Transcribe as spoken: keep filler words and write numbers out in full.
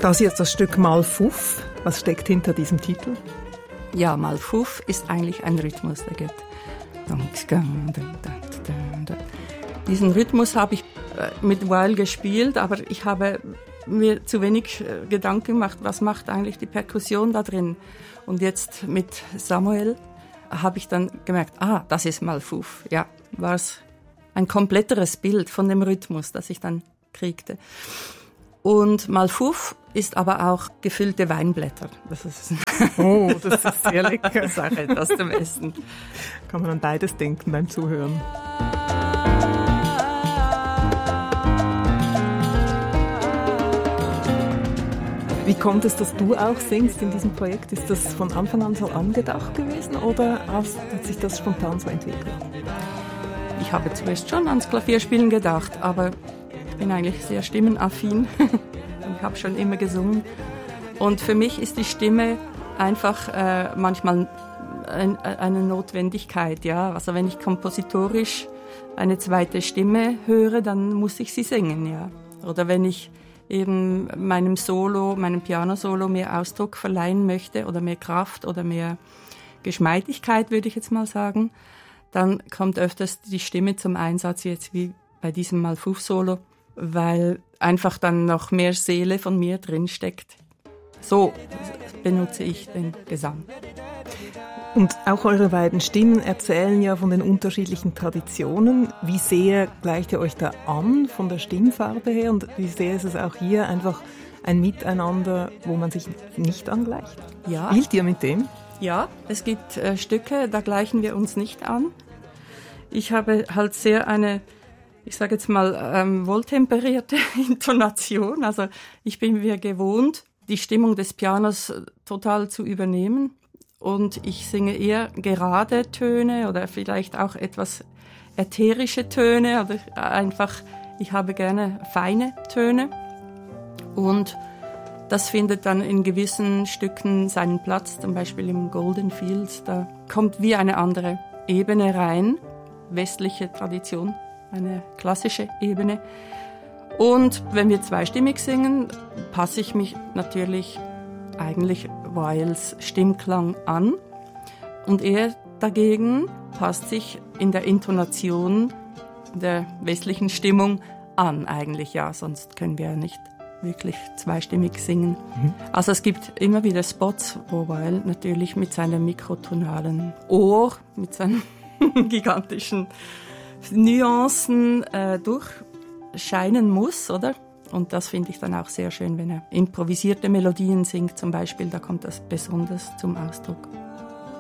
Das hier ist das Stück Malfuf. Was steckt hinter diesem Titel? Ja, Malfuf ist eigentlich ein Rhythmus, der geht. Diesen Rhythmus habe ich mit Weil gespielt, aber ich habe mir zu wenig Gedanken gemacht, was macht eigentlich die Perkussion da drin. Und jetzt mit Samuel habe ich dann gemerkt, ah, das ist Malfuf. Ja, war es ein kompletteres Bild von dem Rhythmus, das ich dann kriegte. Und Malfuf ist aber auch gefüllte Weinblätter. Das ist oh, das ist sehr lecker. Sache, das zum Essen. Kann man an beides denken beim Zuhören. Wie kommt es, dass du auch singst in diesem Projekt? Ist das von Anfang an so angedacht gewesen oder hat sich das spontan so entwickelt? Ich habe zuerst schon ans Klavierspielen gedacht, aber ich bin eigentlich sehr stimmenaffin. Ich habe schon immer gesungen. Und für mich ist die Stimme einfach äh, manchmal ein, eine Notwendigkeit. Ja? Also wenn ich kompositorisch eine zweite Stimme höre, dann muss ich sie singen. Ja? Oder wenn ich eben meinem Solo, meinem Piano-Solo mehr Ausdruck verleihen möchte oder mehr Kraft oder mehr Geschmeidigkeit, würde ich jetzt mal sagen, dann kommt öfters die Stimme zum Einsatz, jetzt wie bei diesem Malfuf-Solo, weil einfach dann noch mehr Seele von mir drinsteckt. So benutze ich den Gesang. Und auch eure beiden Stimmen erzählen ja von den unterschiedlichen Traditionen. Wie sehr gleicht ihr euch da an von der Stimmfarbe her und wie sehr ist es auch hier einfach ein Miteinander, wo man sich nicht angleicht? Ja. Spielt ihr mit dem? Ja, es gibt äh, Stücke, da gleichen wir uns nicht an. Ich habe halt sehr eine, ich sage jetzt mal, ähm, wohltemperierte Intonation. Also ich bin mir gewohnt, die Stimmung des Pianos total zu übernehmen. Und ich singe eher gerade Töne oder vielleicht auch etwas ätherische Töne oder einfach, ich habe gerne feine Töne. Und das findet dann in gewissen Stücken seinen Platz, zum Beispiel im Golden Fields. Da kommt wie eine andere Ebene rein, westliche Tradition, eine klassische Ebene. Und wenn wir zweistimmig singen, passe ich mich natürlich eigentlich Weils Stimmklang an und er dagegen passt sich in der Intonation der westlichen Stimmung an eigentlich, ja, sonst können wir ja nicht wirklich zweistimmig singen. Mhm. Also es gibt immer wieder Spots, wo Weil natürlich mit seinem mikrotonalen Ohr, mit seinen gigantischen Nuancen äh, durchscheinen muss, oder? Und das finde ich dann auch sehr schön, wenn er improvisierte Melodien singt zum Beispiel, da kommt das besonders zum Ausdruck.